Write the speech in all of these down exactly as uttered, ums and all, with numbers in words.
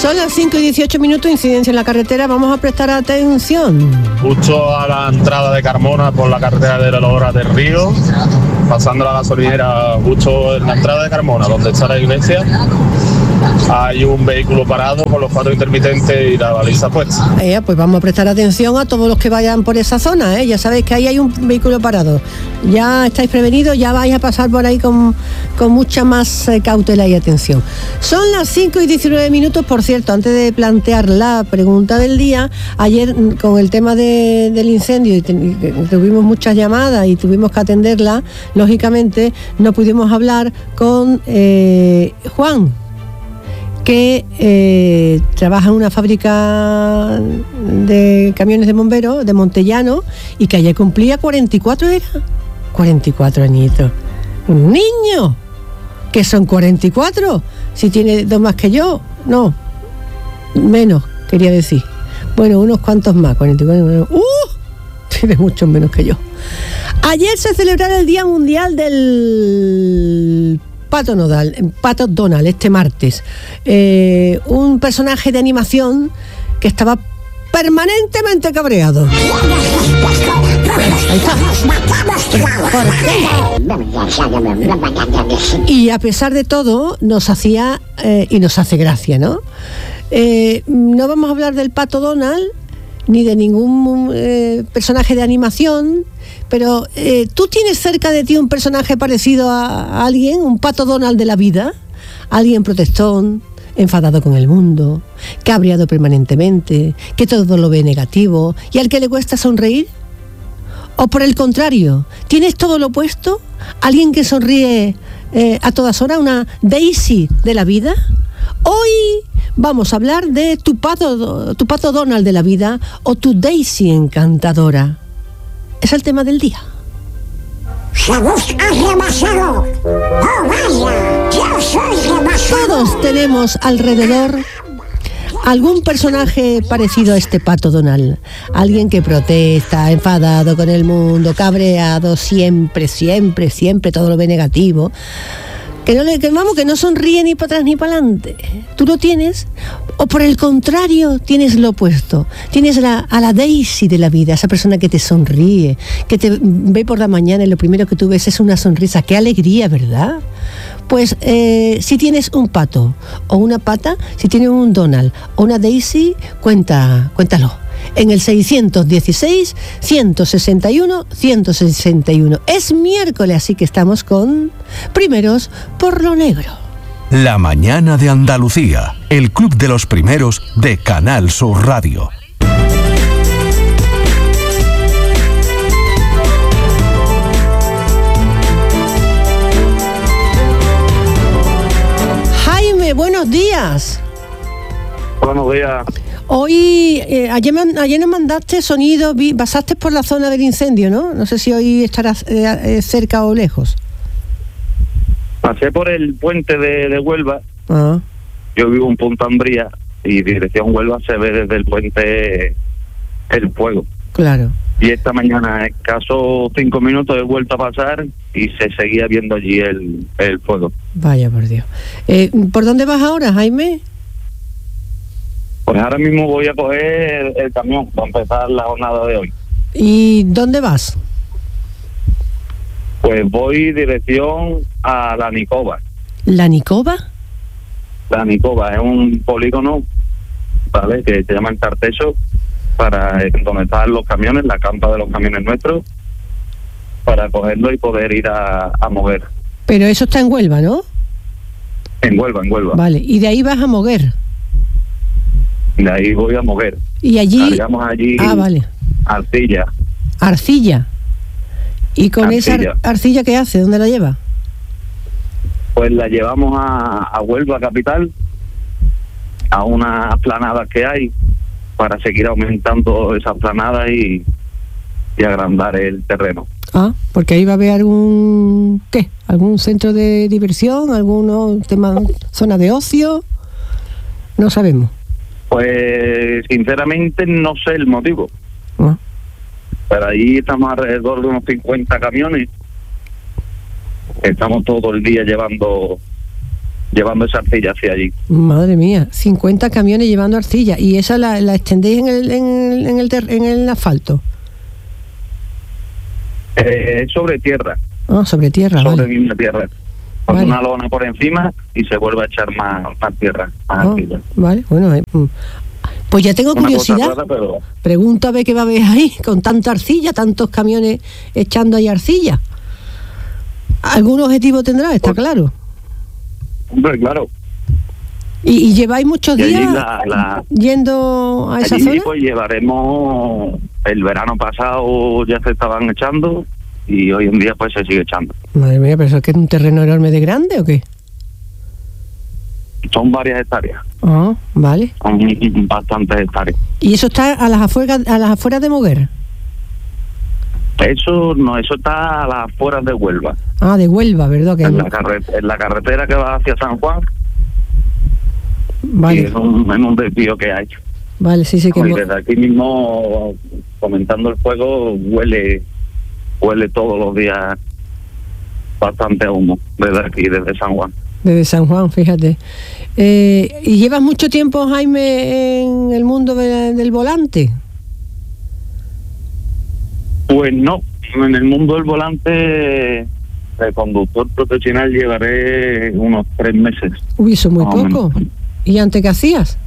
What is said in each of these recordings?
Son las cinco y dieciocho minutos, incidencia en la carretera, vamos a prestar atención. Justo a la entrada de Carmona por la carretera de la Lora del Río, pasando la gasolinera justo en la entrada de Carmona, donde está la iglesia, hay un vehículo parado con los cuatro intermitentes y la baliza puesta. Eh, pues vamos a prestar atención a todos los que vayan por esa zona, ¿eh? Ya sabéis que ahí hay un vehículo parado. Ya estáis prevenidos, ya vais a pasar por ahí con, con mucha más eh, cautela y atención. Son las cinco y diecinueve minutos, por cierto, antes de plantear la pregunta del día, ayer con el tema de, del incendio, y, te, y tuvimos muchas llamadas y tuvimos que atenderla, lógicamente no pudimos hablar con eh, Juan, que eh, trabaja en una fábrica de camiones de bomberos de Montellano y que ayer cumplía cuarenta y cuatro, ¿era? cuarenta y cuatro añitos. ¡Un niño! ¿Qué son cuarenta y cuatro? Si tiene dos más que yo. No, menos, quería decir. Bueno, unos cuantos más, cuarenta y cuatro. ¡Uh! Tiene muchos menos que yo. Ayer se celebraba el Día Mundial del Pato Nodal, Pato Donald, este martes. Eh, un personaje de animación que estaba permanentemente cabreado. Ahí está. Y a pesar de todo, nos hacía eh, y nos hace gracia, ¿no? Eh, no vamos a hablar del Pato Donald ni de ningún eh, personaje de animación, pero eh, ¿tú tienes cerca de ti un personaje parecido a, a alguien, un Pato Donald de la vida? Alguien protestón, enfadado con el mundo, cabreado permanentemente, que todo lo ve negativo y al que le cuesta sonreír. O por el contrario, ¿tienes todo lo opuesto? ¿Alguien que sonríe eh, a todas horas, una Daisy de la vida? Hoy vamos a hablar de tu pato, tu pato Donald de la vida o tu Daisy encantadora. Es el tema del día. ¡Se busca rebasado! ¡Oh, vaya! ¡Yo soy rebasado! Todos tenemos alrededor algún personaje parecido a este Pato Donald. Alguien que protesta, enfadado con el mundo, cabreado, siempre, siempre, siempre todo lo ve negativo. Que no le, que vamos, que no sonríe ni para atrás ni para adelante. ¿Tú lo tienes? O por el contrario, tienes lo opuesto. Tienes la, a la Daisy de la vida, esa persona que te sonríe, que te ve por la mañana y lo primero que tú ves es una sonrisa. ¡Qué alegría!, ¿verdad? Pues eh, si tienes un pato o una pata, si tienes un Donald o una Daisy, cuenta, cuéntalo. En el seiscientos dieciséis, ciento sesenta y uno, ciento sesenta y uno. Es miércoles, así que estamos con Primeros por lo Negro. La mañana de Andalucía, el club de los primeros de Canal Sur Radio. Jaime, buenos días. Buenos días. Hoy, eh, ayer, me, ayer nos mandaste sonido, vi, pasaste por la zona del incendio, ¿no? No sé si hoy estarás eh, eh, cerca o lejos. Pasé por el puente de, de Huelva. Ah. Yo vivo en Punta Umbría y dirección Huelva se ve desde el puente el fuego. Claro. Y esta mañana, escaso cinco minutos, he vuelto a pasar y se seguía viendo allí el, el fuego. Vaya por Dios. Eh, ¿Por dónde vas ahora, Jaime? Pues ahora mismo voy a coger el camión para empezar la jornada de hoy. ¿Y dónde vas? Pues voy dirección a la Nicoba. ¿La Nicoba? La Nicoba es un polígono, ¿vale?, que se llama el Tarteso, para donde están los camiones, la campa de los camiones nuestros, para cogerlo y poder ir a, a Moguer. Pero eso está en Huelva, ¿no? En Huelva, en Huelva. Vale, y de ahí vas a Moguer. De ahí voy a Moguer. Y allí... Cargamos allí ah, vale. arcilla. Arcilla. ¿Y con Arcilla. esa ar- arcilla qué hace? ¿Dónde la lleva? Pues la llevamos a, a Huelva capital, a unas planadas que hay, para seguir aumentando esas planadas y, y agrandar el terreno. Ah, porque ahí va a haber algún... ¿qué? ¿Algún centro de diversión? ¿Algún tema, zona de ocio? No sabemos. Pues sinceramente no sé el motivo. Ah. Pero ahí estamos alrededor de unos cincuenta camiones. Estamos todo el día llevando llevando esa arcilla hacia allí. Madre mía, cincuenta camiones llevando arcilla. ¿Y esa la, la extendéis en el, en el, en el, ter, en el asfalto? Eh, sobre tierra. Ah, sobre tierra, sobre vale. misma tierra. Con Vale. una lona por encima y se vuelve a echar más, más tierra, más Ah, arcilla. vale, bueno, eh, mm. pues ya tengo Una curiosidad. cosa rara, pero Pregunta a ver qué va a haber ahí con tanta arcilla, tantos camiones echando ahí arcilla. ¿Algún objetivo tendrá? Está Pues- claro. hombre, claro. ¿Y, y lleváis muchos Y allí días la- la- yendo a esa Allí zona? pues llevaremos, el verano pasado ya se estaban echando y hoy en día pues se sigue echando. Madre mía, pero eso es que es un terreno enorme de grande, ¿o qué? Son varias hectáreas, Ah, vale. son bastantes hectáreas. ¿Y eso está a las afueras, a las afueras de Moguer? Eso no, eso está a las afueras de Huelva, Ah, de Huelva, ¿verdad? Que en no- la, carre- en la carretera que va hacia San Juan, y Vale, es un, en un desvío que hay. vale, sí, sí que... Y mo- desde aquí mismo, comentando el fuego, huele, huele todos los días bastante humo, desde aquí, desde San Juan. Desde San Juan, fíjate. Eh, ¿Y llevas mucho tiempo, Jaime, en el mundo de- del volante? Pues no, en el mundo del volante de conductor profesional llevaré unos tres meses. Uy, eso es muy Más o poco. menos. ¿Y antes qué hacías?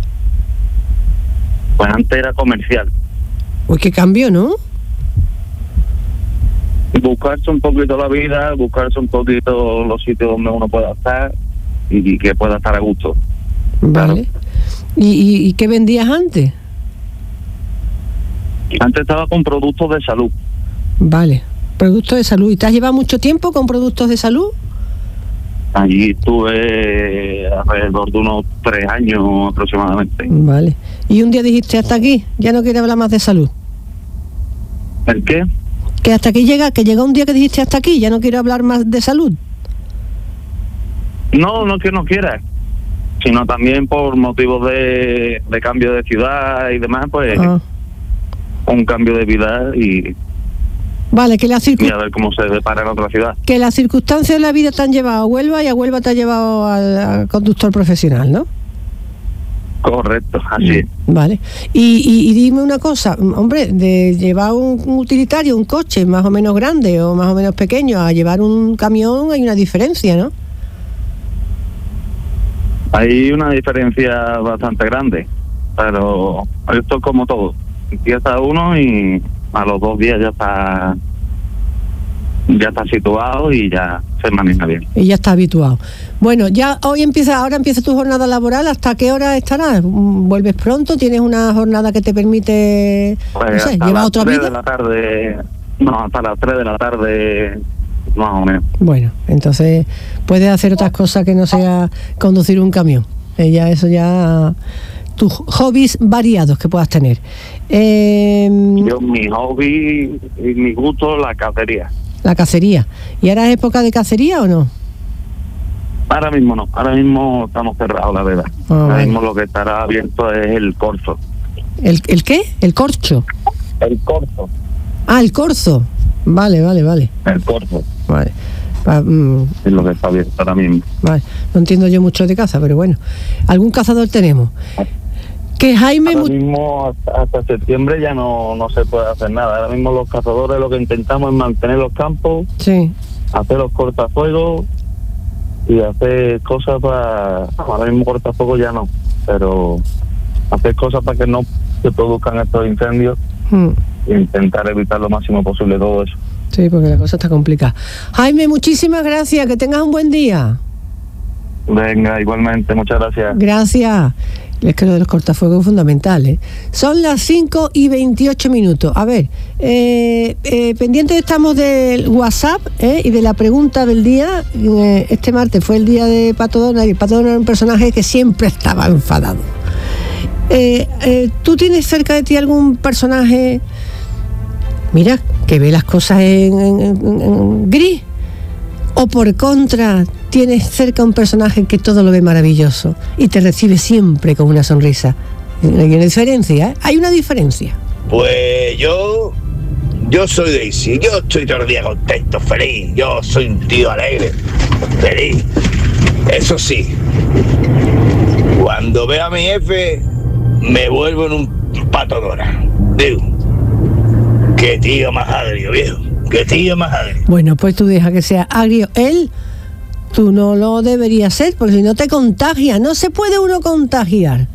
Pues antes era comercial. Uy, qué cambio, ¿no? Buscarse un poquito la vida, buscarse un poquito los sitios donde uno pueda estar y, y que pueda estar a gusto. Vale. ¿Y, y, y qué vendías antes? Antes estaba con productos de salud. Vale. Productos de salud. ¿Y te has llevado mucho tiempo con productos de salud? Allí estuve alrededor de unos tres años aproximadamente. Vale. Y un día dijiste, hasta aquí, ya no quiero hablar más de salud. ¿El qué? Que hasta aquí llega, que llega un día que dijiste, hasta aquí, ya no quiero hablar más de salud. No, no que no quiera, sino también por motivos de, de cambio de ciudad y demás, pues Ah. un cambio de vida y, Vale, que, la circu- y a ver cómo se depara en otra ciudad. que las circunstancias de la vida te han llevado a Huelva y a Huelva te ha llevado al, al conductor profesional, ¿no? Correcto, así es. Vale. Y, y, y dime una cosa, mm, hombre, de llevar un, un utilitario, un coche más o menos grande o más o menos pequeño a llevar un camión hay una diferencia, ¿no? Hay una diferencia bastante grande, pero esto es como todo. Empieza uno y a los dos días ya está ya está situado y ya se maneja bien. Y ya está habituado. Bueno, ya hoy empieza, ahora empieza tu jornada laboral. ¿Hasta qué hora estarás? Mm, ¿Vuelves pronto? ¿Tienes una jornada que te permite, Pues no sé, hasta llevar las otra tres vida? de la tarde, no, hasta las tres de la tarde, más o menos. Bueno, entonces puedes hacer otras cosas que no sea conducir un camión. Eh, ya eso ya tus hobbies variados que puedas tener. Eh, Yo, mi hobby y mi gusto, la cacería. la cacería. ¿Y ahora es época de cacería o no? Ahora mismo no, ahora mismo estamos cerrados, la verdad. Ah, ahora vale. mismo lo que estará abierto es el corzo. ¿El, el qué? El corcho. El corzo. Ah, el corzo. Vale, vale, vale. El corzo Vale. Pa- mm, es lo que está abierto ahora mismo. vale. No entiendo yo mucho de caza, pero bueno. Algún cazador tenemos. Que Jaime... Ahora mu- mismo hasta, hasta septiembre ya no, no se puede hacer nada. Ahora mismo los cazadores lo que intentamos es mantener los campos, Sí. hacer los cortafuegos y hacer cosas para... Ahora mismo cortafuegos ya no, pero hacer cosas para que no se produzcan estos incendios Mm, e intentar evitar lo máximo posible todo eso. sí, porque la cosa está complicada. Jaime, muchísimas gracias. Que tengas un buen día. Venga, igualmente, muchas gracias. Gracias. Es que lo de los cortafuegos es fundamental, ¿eh? Son las cinco y veintiocho minutos. A ver, eh, eh, pendientes estamos del WhatsApp, ¿eh? Y de la pregunta del día. Eh, este martes fue el día de Pato Donald, y Pato Donald era un personaje que siempre estaba enfadado. Eh, eh, ¿Tú tienes cerca de ti algún personaje, mira, que ve las cosas en, en- en- en gris? ¿O por contra, tienes cerca un personaje que todo lo ve maravilloso y te recibe siempre con una sonrisa? Hay una diferencia, ¿eh? Hay una diferencia. Pues yo, yo soy Daisy, yo estoy todo el día contento, feliz, yo soy un tío alegre, feliz. Eso sí, cuando veo a mi jefe, me vuelvo en un pato dora. Digo, qué tío más agrio, viejo, qué tío más agrio. Bueno, pues tú deja que sea agrio él, tú no lo deberías ser, porque si no te contagia, no se puede uno contagiar.